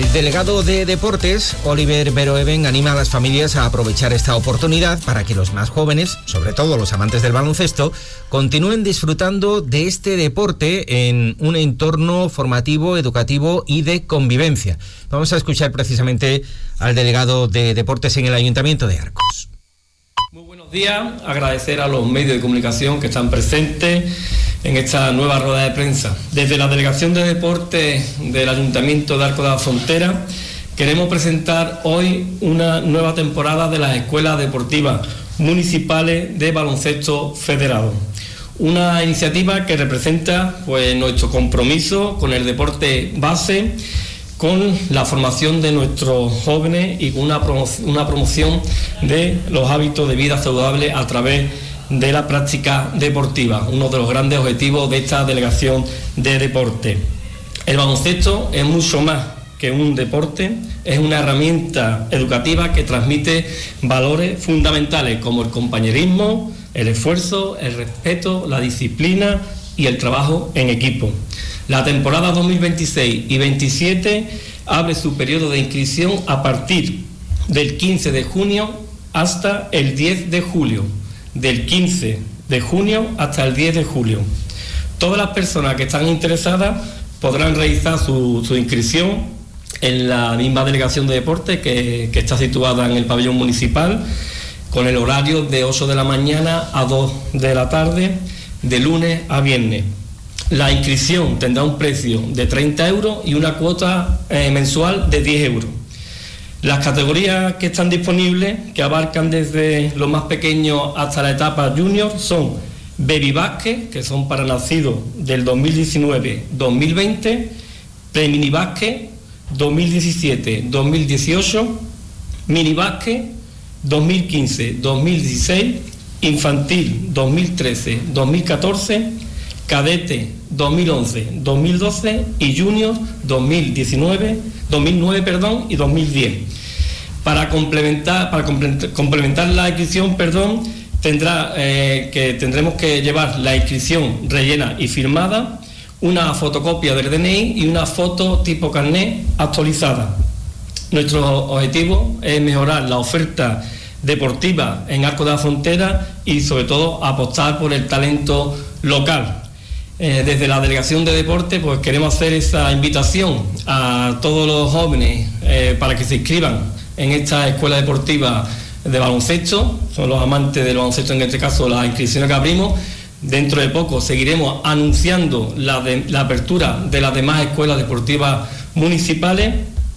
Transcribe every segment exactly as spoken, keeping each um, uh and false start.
El delegado de Deportes, Oliver Verhoeven, anima a las familias a aprovechar esta oportunidad para que los más jóvenes, sobre todo los amantes del baloncesto, continúen disfrutando de este deporte en un entorno formativo, educativo y de convivencia. Vamos a escuchar precisamente al delegado de Deportes en el Ayuntamiento de Arcos. Muy buenos días, agradecer a los medios de comunicación que están presentes en esta nueva rueda de prensa. Desde la Delegación de Deportes del Ayuntamiento de Arcos de la Frontera queremos presentar hoy una nueva temporada de las escuelas deportivas municipales de baloncesto federado. Una iniciativa que representa pues nuestro compromiso con el deporte base, con la formación de nuestros jóvenes y con una promoción, una promoción de los hábitos de vida saludables a través de la práctica deportiva, uno de los grandes objetivos de esta delegación de deporte. El baloncesto es mucho más que un deporte, es una herramienta educativa que transmite valores fundamentales como el compañerismo, el esfuerzo, el respeto, la disciplina y el trabajo en equipo. La temporada dos mil veintiséis y veintisiete abre su periodo de inscripción a partir del quince de junio hasta el diez de julio. Del quince de junio hasta el diez de julio. Todas las personas que están interesadas podrán realizar su, su inscripción en la misma delegación de deporte que, que está situada en el pabellón municipal, con el horario de ocho de la mañana a dos de la tarde, de lunes a viernes. La inscripción tendrá un precio de treinta euros y una cuota eh, mensual de diez euros. Las categorías que están disponibles, que abarcan desde los más pequeños hasta la etapa junior, son Baby Basket, que son para nacidos del dos mil diecinueve dos mil veinte, Pre-Mini Basket dos mil diecisiete dos mil dieciocho, Mini Basket dos mil quince dos mil dieciséis, Infantil dos mil trece dos mil catorce, Cadete dos mil once dos mil doce y Junior dos mil diecinueve dos mil nueve perdón, y dos mil diez. Para complementar, para complementar la inscripción, perdón, tendrá eh, que tendremos que llevar la inscripción rellena y firmada, una fotocopia del D N I y una foto tipo carnet actualizada. Nuestro objetivo es mejorar la oferta deportiva en Arcos de la Frontera y sobre todo apostar por el talento local. Eh, desde la Delegación de Deporte pues queremos hacer esa invitación a todos los jóvenes eh, para que se inscriban en esta escuela deportiva de baloncesto. Son los amantes del baloncesto, en este caso las inscripciones que abrimos. Dentro de poco seguiremos anunciando la, de, la apertura de las demás escuelas deportivas municipales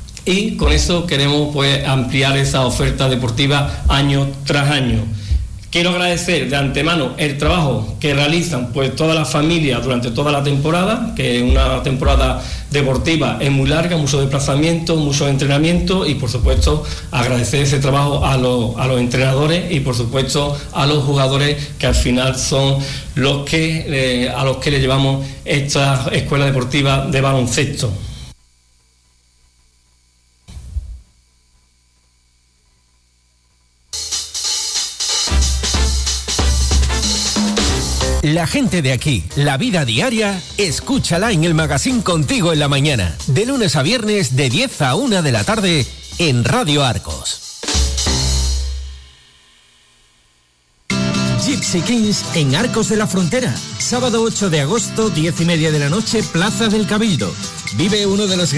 y con eso queremos pues ampliar esa oferta deportiva año tras año. Quiero agradecer de antemano el trabajo que realizan pues todas las familias durante toda la temporada, que es una temporada deportiva, es muy larga, mucho desplazamiento, mucho entrenamiento y por supuesto agradecer ese trabajo a los, a los entrenadores y por supuesto a los jugadores que al final son los que eh, a los que le llevamos esta escuela deportiva de baloncesto. La gente de aquí, la vida diaria, escúchala en el Magazín Contigo en la Mañana, de lunes a viernes de diez a una de la tarde en Radio Arcos. Gypsy Kings en Arcos de la Frontera, sábado ocho de agosto, diez y media de la noche, Plaza del Cabildo. Vive uno de los